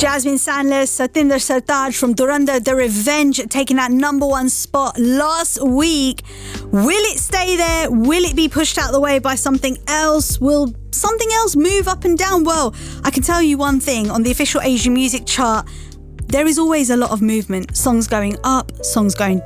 Jasmine Sandler, Satinder Sartaaj from Durandar The Revenge taking that number one spot last week. Will it stay there? Will it be pushed out the way by something else? Will something else move up and down? Well, I can tell you one thing, on the official Asian music chart, there is always a lot of movement. Songs going up, songs going